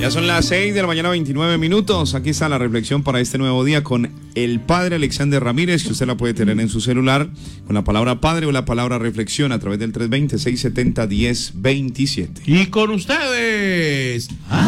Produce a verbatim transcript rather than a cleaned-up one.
Ya son las seis de la mañana, veintinueve minutos. Aquí está la reflexión para este nuevo día con el padre Alexander Ramírez, que usted la puede tener en su celular con la palabra padre o la palabra reflexión a través del tres dos cero, seis siete cero, uno cero dos siete. Y con ustedes...